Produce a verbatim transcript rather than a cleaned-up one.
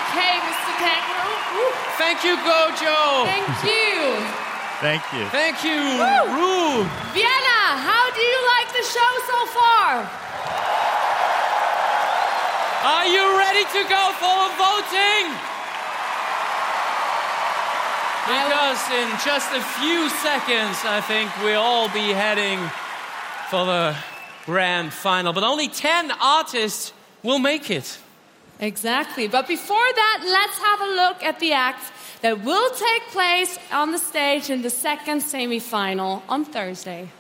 Okay, Mister Kangaroo. Woo. Thank you, Gojo. Thank you. Thank you. Thank you, Woo. Rue. Vienna, how do you like the show so far? Are you ready to go for voting? Because in just a few seconds, I think we'll all be heading for the grand final. But only ten artists will make it. Exactly. But before that, let's have a look at the acts that will take place on the stage in the second semi-final on Thursday.